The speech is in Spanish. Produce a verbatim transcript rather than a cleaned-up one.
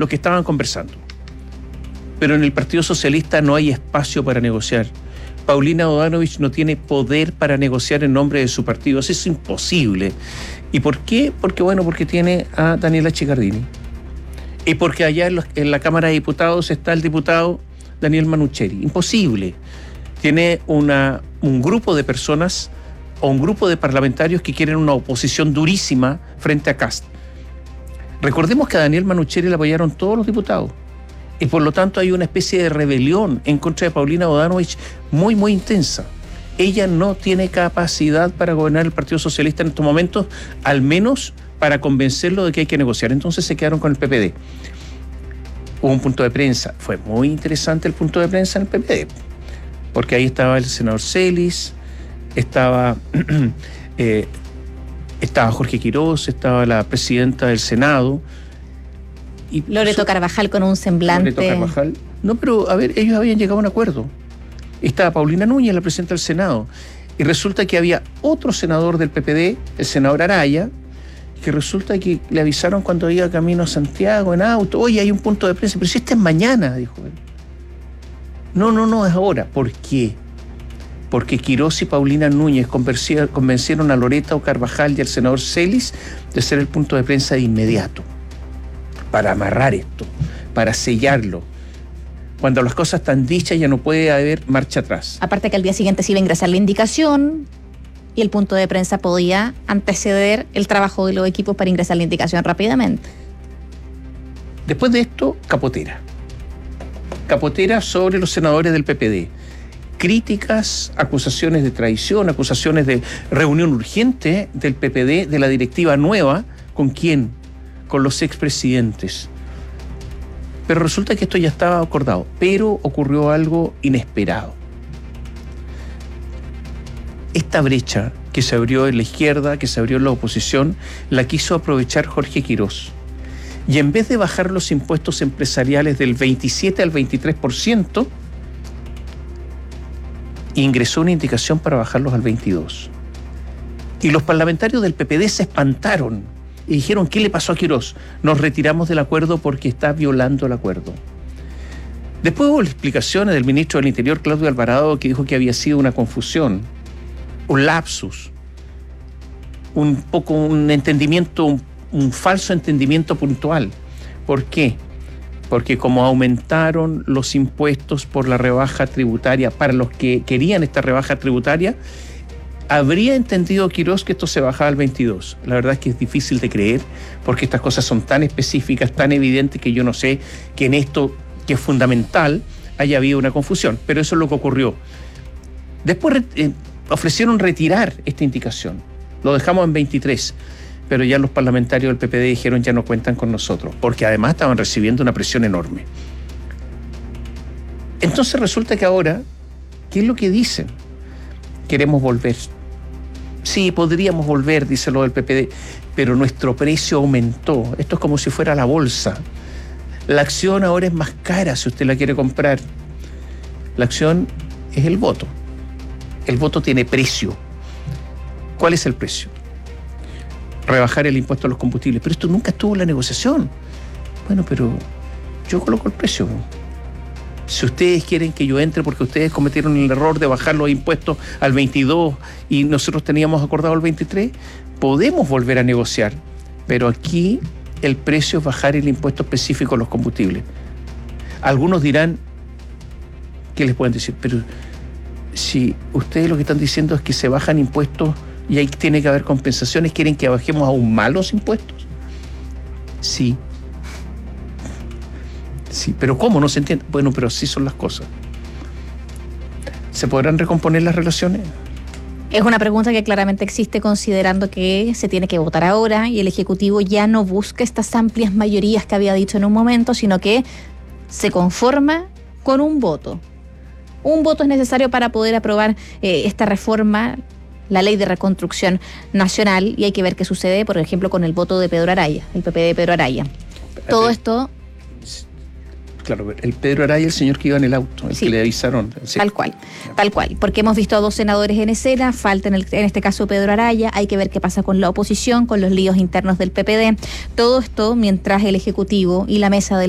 los que estaban conversando. Pero en el Partido Socialista no hay espacio para negociar. Paulina Bodanovich no tiene poder para negociar en nombre de su partido. Eso es imposible. ¿Y por qué? Porque, bueno, porque tiene a Daniela Chiccardini. Y porque allá en, los, en la Cámara de Diputados está el diputado Daniel Manucheri. Imposible. Tiene una, un grupo de personas o un grupo de parlamentarios que quieren una oposición durísima frente a Kast. Recordemos que a Daniel Manucheri le apoyaron todos los diputados y por lo tanto hay una especie de rebelión en contra de Paulina Bodanovich muy, muy intensa. Ella no tiene capacidad para gobernar el Partido Socialista en estos momentos, al menos para convencerlo de que hay que negociar. Entonces se quedaron con el P P D. Hubo un punto de prensa. Fue muy interesante el punto de prensa en el P P D, porque ahí estaba el senador Celis, estaba, eh, estaba Jorge Quirós, estaba la presidenta del Senado. Y Loreto Carvajal con un semblante. Loreto Carvajal. No, pero a ver, ellos habían llegado a un acuerdo. Estaba Paulina Núñez, la presidenta del Senado. Y resulta que había otro senador del P P D, el senador Araya, que resulta que le avisaron cuando iba camino a Santiago en auto. Oye, hay un punto de prensa, pero si este es mañana, dijo él. No, no, no, es ahora. ¿Por qué? Porque Quirós y Paulina Núñez convencieron a Loreto Carvajal y al senador Celis de ser el punto de prensa de inmediato, para amarrar esto, para sellarlo. Cuando las cosas están dichas ya no puede haber marcha atrás. Aparte que al día siguiente se iba a ingresar la indicación y el punto de prensa podía anteceder el trabajo de los equipos para ingresar la indicación rápidamente. Después de esto, capotera. Capotera sobre los senadores del P P D. Críticas, acusaciones de traición, acusaciones de reunión urgente del P P D, de la directiva nueva. ¿Con quién? Con los expresidentes. Pero resulta que esto ya estaba acordado, pero ocurrió algo inesperado. Esta brecha que se abrió en la izquierda, que se abrió en la oposición, la quiso aprovechar Jorge Quirós. Y en vez de bajar los impuestos empresariales del veintisiete al veintitrés por ciento, ingresó una indicación para bajarlos al veintidós por ciento. Y los parlamentarios del P P D se espantaron y dijeron, ¿qué le pasó a Quirós? Nos retiramos del acuerdo porque está violando el acuerdo. Después hubo explicaciones del ministro del Interior, Claudio Alvarado, que dijo que había sido una confusión, un lapsus, un poco un entendimiento, un, un falso entendimiento puntual. ¿Por qué? Porque como aumentaron los impuestos por la rebaja tributaria para los que querían esta rebaja tributaria, habría entendido Quirós que esto se bajaba al veintidós. La verdad es que es difícil de creer, porque estas cosas son tan específicas, tan evidentes, que yo no sé que en esto, que es fundamental, haya habido una confusión. Pero eso es lo que ocurrió. Después eh, ofrecieron retirar esta indicación. Lo dejamos en veintitrés. Pero ya los parlamentarios del P P D dijeron ya no cuentan con nosotros, porque además estaban recibiendo una presión enorme. Entonces resulta que ahora, ¿qué es lo que dicen? Queremos volver. Sí, podríamos volver, dice lo del P P D, pero nuestro precio aumentó. Esto es como si fuera la bolsa. La acción ahora es más cara si usted la quiere comprar. La acción es el voto. El voto tiene precio. ¿Cuál es el precio? Rebajar el impuesto a los combustibles. Pero esto nunca estuvo en la negociación. Bueno, pero yo coloco el precio. Si ustedes quieren que yo entre porque ustedes cometieron el error de bajar los impuestos al veintidós y nosotros teníamos acordado el veintitrés, podemos volver a negociar. Pero aquí el precio es bajar el impuesto específico a los combustibles. Algunos dirán, ¿qué les pueden decir? Pero si ustedes lo que están diciendo es que se bajan impuestos y ahí tiene que haber compensaciones, ¿quieren que bajemos aún más los impuestos? Sí. Sí, pero ¿cómo? No se entiende. Bueno, pero así son las cosas. ¿Se podrán recomponer las relaciones? Es una pregunta que claramente existe, considerando que se tiene que votar ahora y el Ejecutivo ya no busca estas amplias mayorías que había dicho en un momento, sino que se conforma con un voto. Un voto es necesario para poder aprobar eh, esta reforma, la Ley de Reconstrucción Nacional, y hay que ver qué sucede, por ejemplo, con el voto de Pedro Araya, el P P D de Pedro Araya. Todo esto... Claro, el Pedro Araya, el señor que iba en el auto, el sí, que le avisaron. Sí. Tal cual, tal cual. Porque hemos visto a dos senadores en escena, falta en, el, en este caso Pedro Araya, hay que ver qué pasa con la oposición, con los líos internos del P P D. Todo esto mientras el Ejecutivo y la mesa del